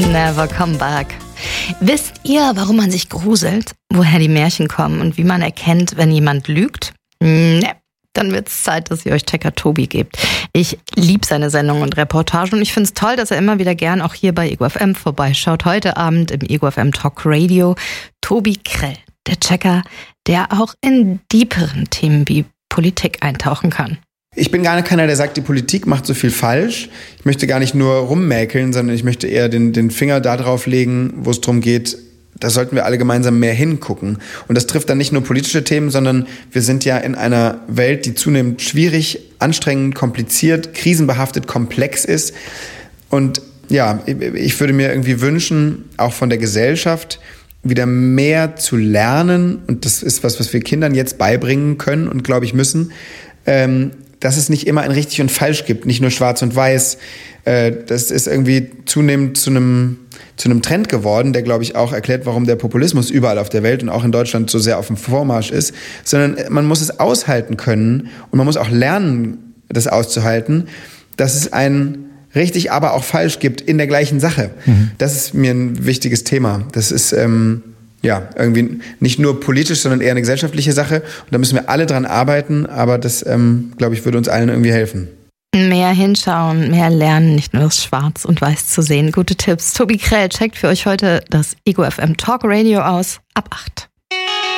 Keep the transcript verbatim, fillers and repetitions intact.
Never come back. Wisst ihr, warum man sich gruselt? Woher die Märchen kommen und wie man erkennt, wenn jemand lügt? Ne, dann wird's Zeit, dass ihr euch Checker Tobi gebt. Ich liebe seine Sendungen und Reportagen und ich finde es toll, dass er immer wieder gern auch hier bei Ego F M vorbeischaut. Heute Abend im Ego F M Talk Radio Tobi Krell, der Checker, der auch in deeperen Themen wie Politik eintauchen kann. Ich bin gar nicht keiner, der sagt, die Politik macht so viel falsch. Ich möchte gar nicht nur rummäkeln, sondern ich möchte eher den, den Finger da drauf legen, wo es darum geht, da sollten wir alle gemeinsam mehr hingucken. Und das trifft dann nicht nur politische Themen, sondern wir sind ja in einer Welt, die zunehmend schwierig, anstrengend, kompliziert, krisenbehaftet, komplex ist. Und ja, ich würde mir irgendwie wünschen, auch von der Gesellschaft, wieder mehr zu lernen. Und das ist was, was wir Kindern jetzt beibringen können und, glaube ich, müssen, ähm, dass es nicht immer ein richtig und falsch gibt, nicht nur schwarz und weiß. Äh, das ist irgendwie zunehmend zu einem zu einem Trend geworden, der, glaube ich, auch erklärt, warum der Populismus überall auf der Welt und auch in Deutschland so sehr auf dem Vormarsch ist, sondern man muss es aushalten können und man muss auch lernen, das auszuhalten, dass es ein richtig, aber auch falsch gibt in der gleichen Sache. Mhm. Das ist mir ein wichtiges Thema. Das ist ähm, ja irgendwie nicht nur politisch, sondern eher eine gesellschaftliche Sache. Und da müssen wir alle dran arbeiten, aber das, ähm, glaube ich, würde uns allen irgendwie helfen. Mehr hinschauen, mehr lernen, nicht nur das Schwarz und Weiß zu sehen. Gute Tipps. Tobi Krell checkt für euch heute das Ego F M Talk Radio aus ab acht.